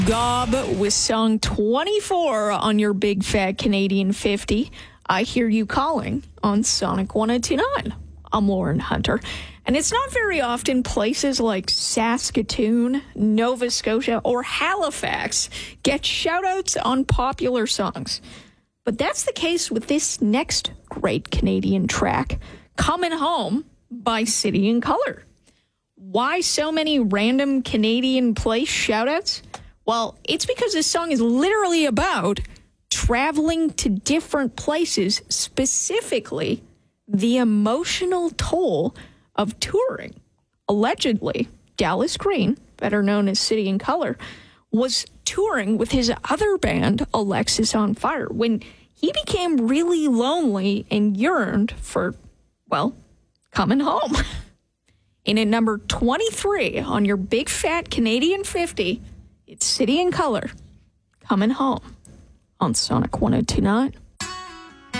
Gob with song 24 on your big fat Canadian 50. I hear you calling on Sonic 1029. I'm Lauren Hunter. And it's not very often places like Saskatoon, Nova Scotia, or Halifax get shout-outs on popular songs. But that's the case with this next great Canadian track, Coming Home by City and Colour. Why so many random Canadian place shout-outs? Well, it's because this song is literally about traveling to different places, specifically the emotional toll of touring. Allegedly, Dallas Green, better known as City and Colour, was touring with his other band, Alexis on Fire, when he became really lonely and yearned for, well, coming home. And at number 23 on your big fat Canadian 50, it's City and Colour, Coming Home on Sonic 1029.